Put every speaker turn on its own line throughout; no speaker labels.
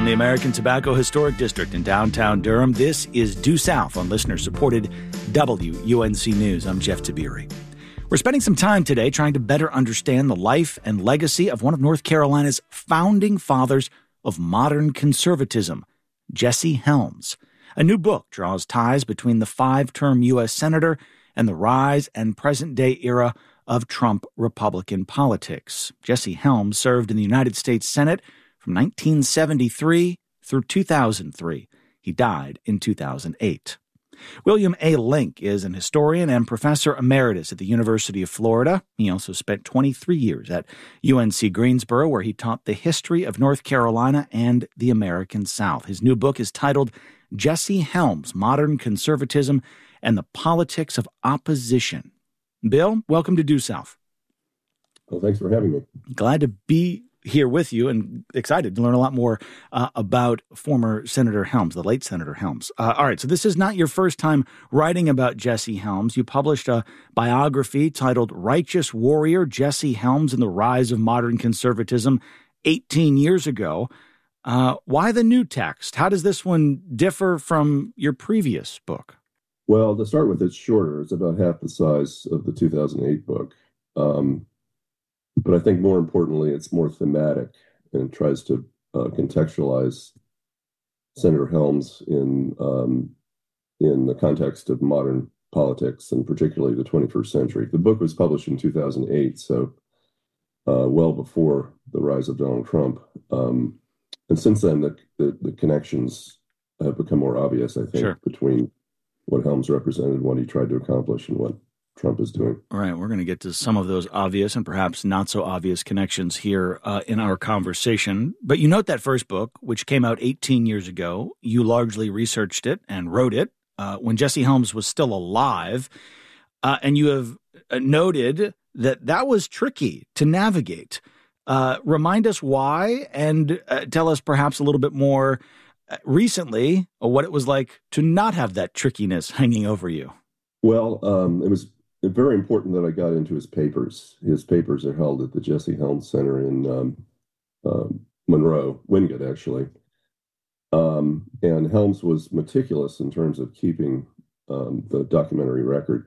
From the American Tobacco Historic District in downtown Durham, this is Due South on listener-supported WUNC News. I'm Jeff Tabiri. We're spending some time today trying to better understand the life and legacy of one of North Carolina's founding fathers of modern conservatism, Jesse Helms. A new book draws ties between the five-term U.S. Senator and the rise and present-day era of Trump Republican politics. Jesse Helms served in the United States Senate from 1973 through 2003. He died in 2008. William A. Link is an historian and professor emeritus at the University of Florida. He also spent 23 years at UNC Greensboro, where he taught the history of North Carolina and the American South. His new book is titled Jesse Helms, Modern Conservatism and the Politics of Opposition. Bill, welcome to Due South.
Well, thanks for having me.
Glad to be here with you and excited to learn a lot more about former Senator Helms, the late Senator Helms. All right, so this is not your first time writing about Jesse Helms. You published a biography titled Righteous Warrior, Jesse Helms and the Rise of Modern Conservatism 18 years ago. Why the new text? How does this one differ from your previous book?
Well, to start with, it's shorter. It's about half the size of the 2008 book. But I think more importantly, it's more thematic and tries to contextualize Senator Helms in the context of modern politics and particularly the 21st century. The book was published in 2008, so well before the rise of Donald Trump. And since then, the connections have become more obvious, I think, between what Helms represented, what he tried to accomplish, and what Trump is doing.
All right, we're going to get to some of those obvious and perhaps not so obvious connections here in our conversation. But you note that first book, which came out 18 years ago, you largely researched it and wrote it when Jesse Helms was still alive. And you have noted that was tricky to navigate. Remind us why and tell us perhaps a little bit more recently what it was like to not have that trickiness hanging over you.
Well, it was very important that I got into his papers. His papers are held at the Jesse Helms Center in Monroe, Wingate, actually. And Helms was meticulous in terms of keeping the documentary record.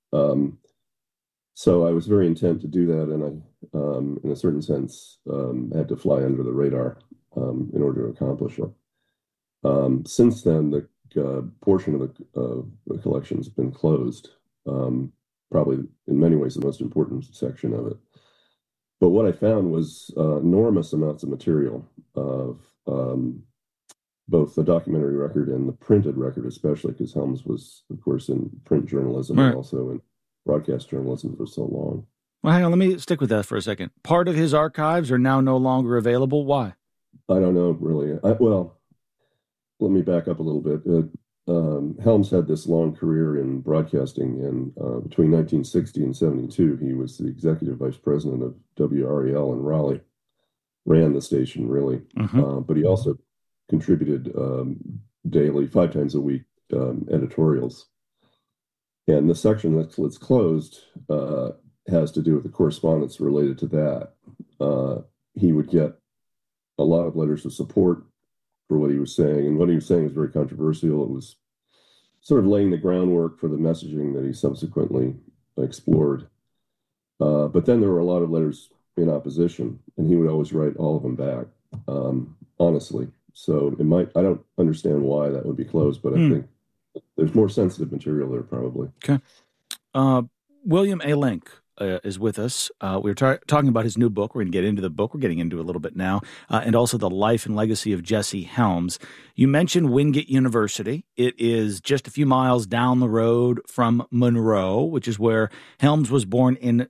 So I was very intent to do that, and I, in a certain sense, had to fly under the radar in order to accomplish it. Since then, the portion of the collection has been closed. Probably in many ways the most important section of it. But what I found was enormous amounts of material of both the documentary record and the printed record, especially because Helms was, of course, in print journalism and also in broadcast journalism for so long.
Well, hang on, let me stick with that for a second. Part of his archives are now no longer available. Why?
I don't know, really. Well, let me back up a little bit. Helms had this long career in broadcasting, and between 1960 and 72, he was the executive vice president of WRAL in Raleigh, ran the station, really. But he also contributed daily, 5 times a week, editorials. And the section that's closed has to do with the correspondence related to that. He would get a lot of letters of support for what he was saying. And what he was saying was very controversial. It was sort of laying the groundwork for the messaging that he subsequently explored. But then there were a lot of letters in opposition, and he would always write all of them back, honestly. So I don't understand why that would be closed, but I think there's more sensitive material there probably.
Okay. William A. Link is with us. We were talking about his new book. We're going to get into the book. We're getting into it a little bit now, and also the life and legacy of Jesse Helms. You mentioned Wingate University. It is just a few miles down the road from Monroe, which is where Helms was born in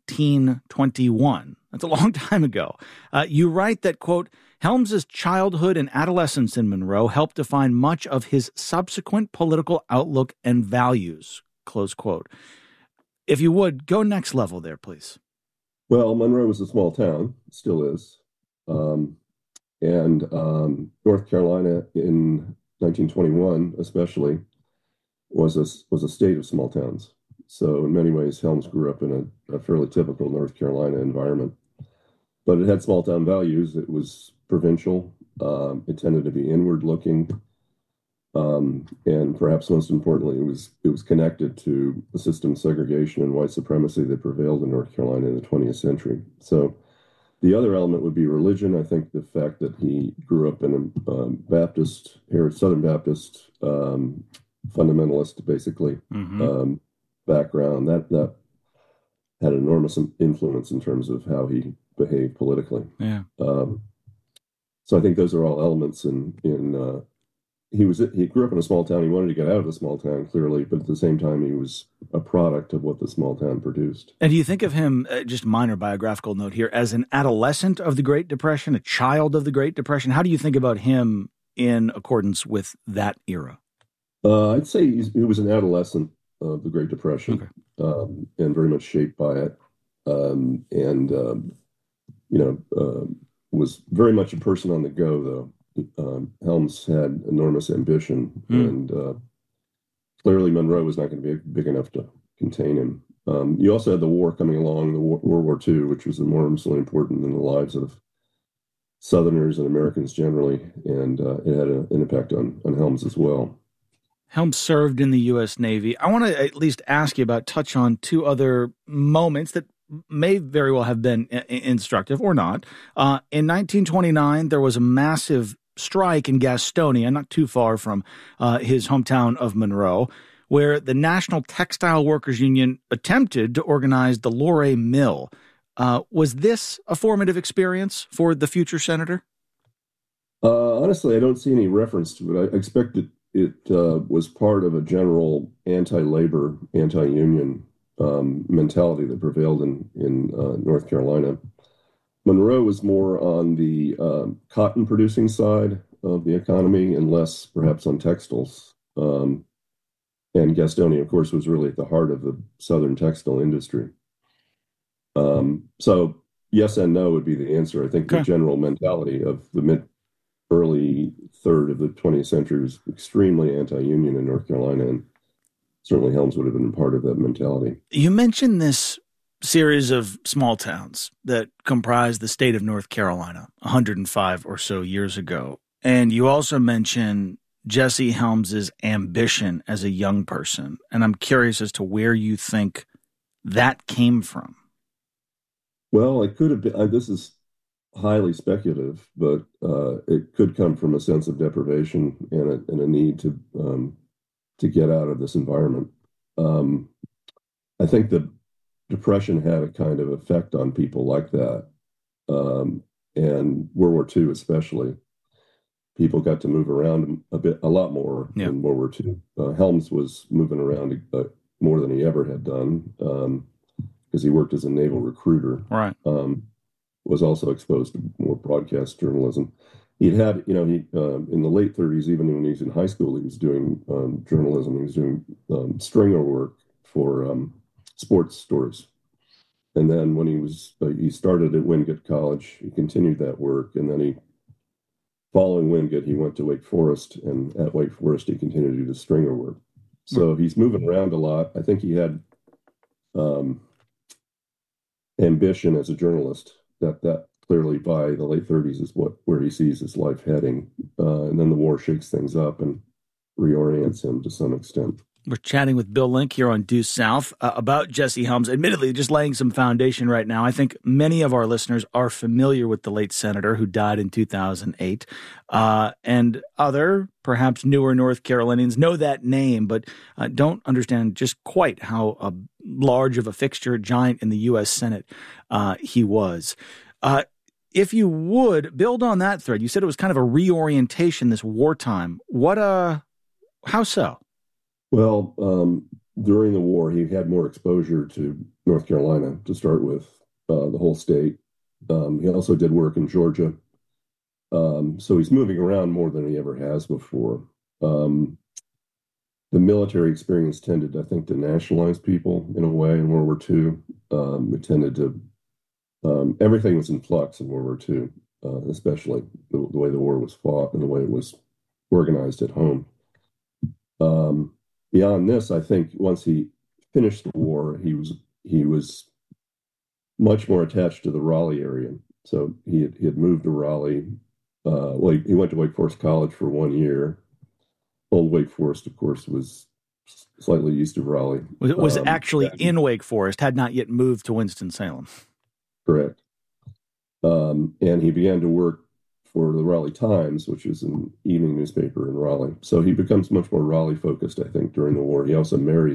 1921. That's a long time ago. You write that, quote, Helms's childhood and adolescence in Monroe helped define much of his subsequent political outlook and values, close quote. If you would, go next level there, please.
Well, Monroe was a small town, still is. And North Carolina in 1921, especially, was a state of small towns. So in many ways, Helms grew up in a fairly typical North Carolina environment. But it had small town values. It was provincial. It tended to be inward looking. And perhaps most importantly, it was connected to the system of segregation and white supremacy that prevailed in North Carolina in the 20th century. So the other element would be religion. I think the fact that he grew up in a Baptist, Southern Baptist, fundamentalist, basically, background, that had enormous influence in terms of how he behaved politically.
Yeah.
So I think those are all elements he grew up in a small town. He wanted to get out of the small town, clearly, but at the same time, he was a product of what the small town produced.
And do you think of him, just a minor biographical note here, as an adolescent of the Great Depression, a child of the Great Depression? How do you think about him in accordance with that era?
I'd say he was an adolescent of the Great Depression, and very much shaped by it, was very much a person on the go, though. Helms had enormous ambition, and clearly Monroe was not going to be big enough to contain him. You also had the war coming along, World War II, which was enormously important in the lives of Southerners and Americans generally, and it had an impact on Helms as well.
Helms served in the U.S. Navy. I want to at least ask you touch on two other moments that may very well have been instructive or not. In 1929, there was a massive strike in Gastonia, not too far from his hometown of Monroe, where the National Textile Workers Union attempted to organize the Loray Mill. Was this a formative experience for the future senator?
Honestly, I don't see any reference to it. I expect it was part of a general anti-labor, anti-union mentality that prevailed in North Carolina. Monroe was more on the cotton producing side of the economy and less perhaps on textiles. And Gastonia, of course, was really at the heart of the Southern textile industry. So yes and no would be the answer. I think the general mentality of the early third of the 20th century was extremely anti-union in North Carolina, and certainly Helms would have been part of that mentality.
You mentioned this series of small towns that comprised the state of North Carolina 105 or so years ago. And you also mentioned Jesse Helms's ambition as a young person. And I'm curious as to where you think that came from.
Well, it could have been, this is highly speculative, but it could come from a sense of deprivation and a need to get out of this environment. I think the Depression had a kind of effect on people like that, and World War II especially. People got to move around a lot more in World War II. Helms was moving around more than he ever had done because he worked as a naval recruiter.
Right.
Was also exposed to more broadcast journalism. He in the late 30s, even when he was in high school, he was doing journalism. He was doing stringer work for sports stores. And then when he started at Wingate College, he continued that work. And then following Wingate, he went to Wake Forest. And at Wake Forest, he continued to do the stringer work. So he's moving around a lot. I think he had ambition as a journalist. That clearly by the late 30s is where he sees his life heading. And then the war shakes things up and reorients him to some extent.
We're chatting with Bill Link here on Due South about Jesse Helms, admittedly just laying some foundation right now. I think many of our listeners are familiar with the late senator who died in 2008. And other, perhaps newer North Carolinians know that name, but don't understand just quite how large of a fixture, giant in the U.S. Senate he was. If you would build on that thread, you said it was kind of a reorientation this wartime. How so?
Well, during the war, he had more exposure to North Carolina to start with, the whole state. He also did work in Georgia. So he's moving around more than he ever has before. The military experience tended, I think, to nationalize people in a way in World War II. It tended to, everything was in flux in World War II, especially the way the war was fought and the way it was organized at home. Beyond this, I think once he finished the war, he was much more attached to the Raleigh area. So he had moved to Raleigh, he went to Wake Forest College for 1 year. Old Wake Forest, of course, was slightly east of Raleigh.
Was actually in Wake Forest, had not yet moved to Winston-Salem.
Correct. And he began to work for the Raleigh Times, which is an evening newspaper in Raleigh. So he becomes much more Raleigh-focused, I think, during the war. He also married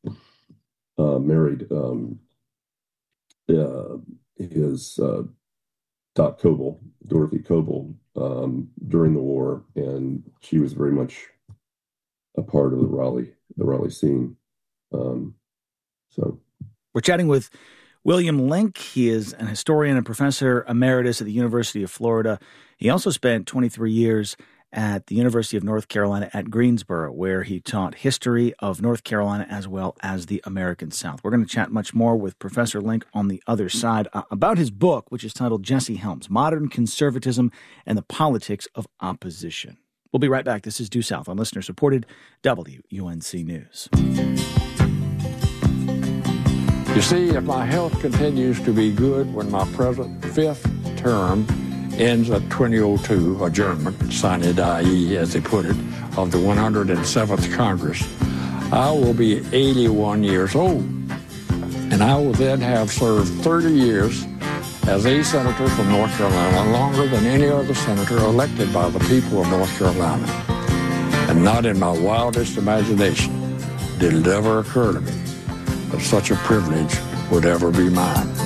his Dot Coble, Dorothy Coble, during the war, and she was very much a part of the Raleigh scene. So
we're chatting with William Link. He is an historian and professor emeritus at the University of Florida. He also spent 23 years at the University of North Carolina at Greensboro, where he taught history of North Carolina as well as the American South. We're going to chat much more with Professor Link on the other side about his book, which is titled Jesse Helms, Modern Conservatism and the Politics of Opposition. We'll be right back. This is Due South on listener-supported WUNC News.
You see, if my health continues to be good when my present fifth term ends at 2002, adjournment, sine die, as they put it, of the 107th Congress, I will be 81 years old. And I will then have served 30 years as a senator from North Carolina, longer than any other senator elected by the people of North Carolina. And not in my wildest imagination did it ever occur to me that such a privilege would ever be mine.